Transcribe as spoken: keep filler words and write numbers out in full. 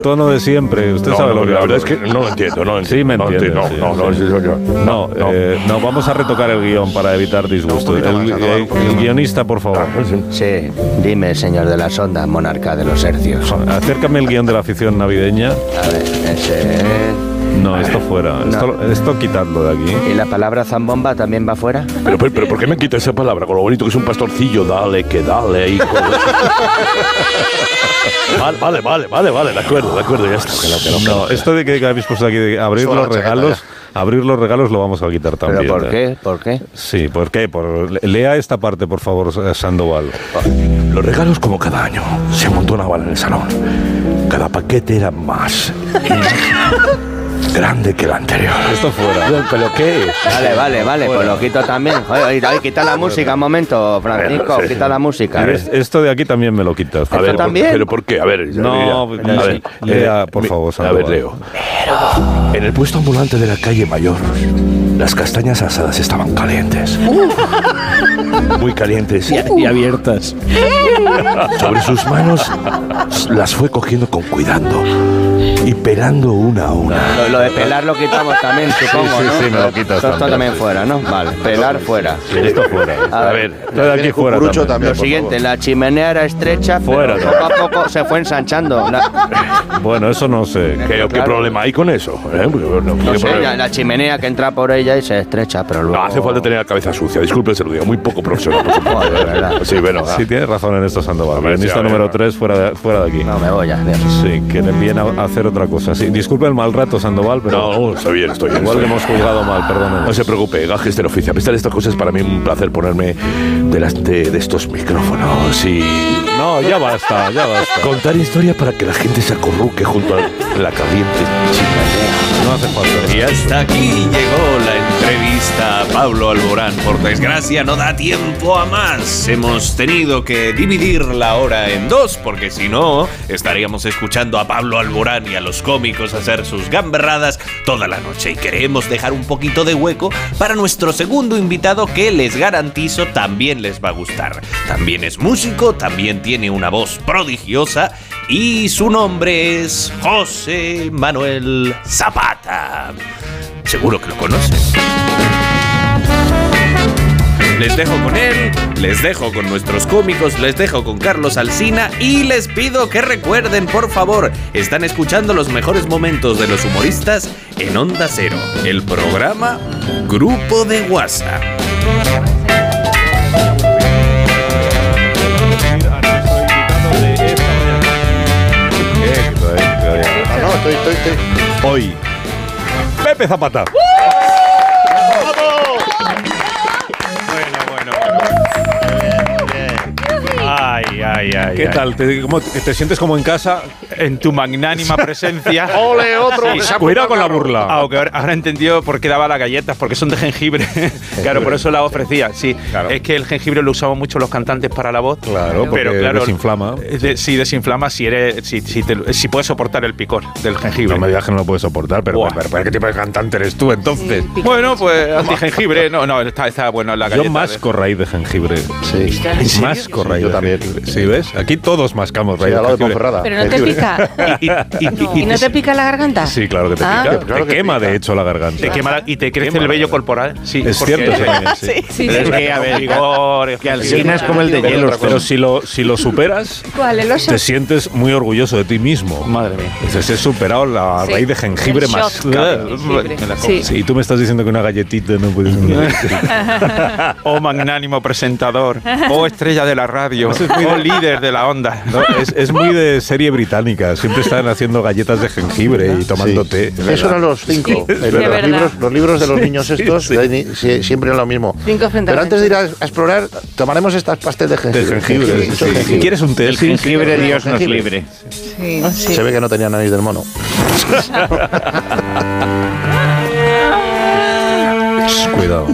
tono de siempre. Usted no, sabe no, lo que la verdad hablo. es que no lo entiendo, no lo entiendo. Sí, me entiende. No, sí, no, no, sí. no, no, no, no, eh, no, vamos a retocar el guión para evitar disgusto. No, un el, más, el, el guionista, por favor. Sí, dime, señor de la sonda, monarca de los hercios. Acércame el guión de la afición navideña. A ver, ese... No, esto fuera. No. Esto, esto quitadlo de aquí. ¿Y la palabra zambomba también va fuera? Pero, pero, pero ¿por qué me quita esa palabra? Con lo bonito que es un pastorcillo, dale, que dale ahí. Vale, vale, vale, vale, vale, de acuerdo, de acuerdo, ya está. Que no, que no, No, esto de que habéis puesto aquí de abrir Suena los la chaqueta, regalos, abrir los regalos lo vamos a quitar también. ¿Pero por ¿eh? qué? ¿Por qué? Sí, ¿por qué? Por, lea esta parte, por favor, Sandoval. Los regalos, como cada año, se amontonaban en el salón. Cada paquete era más grande que el anterior. Esto fuera. ¿Pero qué? Vale, vale, vale, pues lo quito también. Joder, oye, oye, quita la música un momento, Francisco, Sí. quita la música. Es- Esto de aquí también me lo quitas. A ver, también? ¿pero por qué? A ver, No, mira, a ver, lea, eh, por mi- favor, A Sandoval. ver, Leo. En el puesto ambulante de la calle Mayor, las castañas asadas estaban calientes. Muy calientes. Y abiertas. Sobre sus manos las fue cogiendo con cuidado y pelando una a una. Lo, lo de pelar lo quitamos también, supongo, sí, ¿no? sí, me lo quitas Esto también. también fuera, ¿no? Vale, pelar fuera. Esto fuera. A ver, esto de aquí fuera Cucurucho también. Lo siguiente, la chimenea era estrecha, Fuera. pero poco a poco se fue ensanchando. La, Bueno, eso no sé. ¿Qué, qué Claro. problema hay con eso? ¿Eh? No, no, no ¿qué sé, problema? la, la chimenea que entra por ella y se estrecha, pero luego... No hace falta tener la cabeza sucia, disculpe, se lo digo, muy poco profesional, por supuesto. Joder, ¿verdad? Sí, bueno, Sí, tienes razón en esto, Sandoval. A ver, sí, Guionista a ver, número a ver. tres, fuera de, fuera de aquí. No, me voy ya. Dios. Sí, que le viene a hacer otra cosa. Sí, disculpe el mal rato, Sandoval, pero no, estoy bien, estoy bien. igual le estoy hemos juzgado mal, perdón. No se preocupe, gajes del oficio. A pesar de estas cosas, para mí es un placer ponerme delante de estos micrófonos y No, ya basta, ya basta. contar historia para que la gente se acurruque junto a la caliente chimenea. No hace falta. Y hasta aquí llegó la entrevista a Pablo Alborán. Por desgracia no da tiempo a más. Hemos tenido que dividir la hora en dos, porque si no, estaríamos escuchando a Pablo Alborán y a los cómicos hacer sus gamberradas toda la noche. Y queremos dejar un poquito de hueco para nuestro segundo invitado, que les garantizo también les va a gustar. También es músico, también tiene una voz prodigiosa y su nombre es José Manuel Zapata. Seguro que lo conoces. Les dejo con él, les dejo con nuestros cómicos, les dejo con Carlos Alsina y les pido que recuerden, por favor, están escuchando los mejores momentos de los humoristas en Onda Cero, el programa Grupo de WhatsApp. Ah, no, estoy, estoy, estoy. Hoy, Pepe Zapata. Ay, ay, ay. ¿Qué ay. tal? ¿Te, cómo- te sientes como en casa? En tu magnánima presencia. ¡Ole, otro! Sí. Se ha Cuidado con la apuntado. burla. Aunque ahora ahora he entendido por qué daba las galletas, porque son de jengibre. Claro, por eso las ofrecía. Sí, Claro. es que el jengibre lo usamos mucho los cantantes para la voz. Claro, porque pero claro, desinflama. eh, de- sí, desinflama si eres, si, si, te- si puedes soportar el picor del jengibre. No me digas que no lo puedes soportar, pero, Buah. pero, pero ¿qué tipo de cantante eres tú entonces? Bueno, pues anti-jengibre. No, no, está, está bueno la galleta. Yo masco raíz de jengibre. Sí. Masco raíz Yo de también. jengibre. ¿Sí ves? Aquí todos mascamos Sí, raíz al de lado de jengibre. Ponferrada. Pero no te Jengibre. pica. Y, y- y- ¿Y no te pica la garganta? Sí, claro que te Ah. pica. Claro te que quema, pica. de hecho, la garganta. te quema la- y te crece Quema el la vello garganta. corporal. Sí, Es porque- cierto, sí, sí. Sí, sí. Es que, a ver, vigor, Que Alsina es como el de hielo. Pero si lo, si lo superas, ¿Cuál? ¿El oso? te sientes muy orgulloso de ti mismo. Madre mía. Dices, he superado la Sí. raíz de jengibre El más. shock de jengibre. Me la como. Sí. Sí, y tú me estás diciendo que una galletita no puedes. Oh magnánimo presentador, oh estrella de la radio, Eso es muy oh de- líder de la onda. No, es, es muy de serie británica. Siempre están haciendo galletas de jengibre y tomando Sí. té. Eso eran los cinco. Sí, Eh, de los, verdad. libros, los libros de los niños sí, estos sí. de ni- sie- siempre eran lo mismo. Cinco frente a Pero la antes de ir gente. a, a explorar, tomaremos estas pastas de jengibre. De jengibre. Mucho sí. jengibre. ¿Quieres un té? El Sí, jengibre, sí. Dios nos Jengibre. libre. Sí, sí. Se ve que no tenía nariz del mono. Cuidado.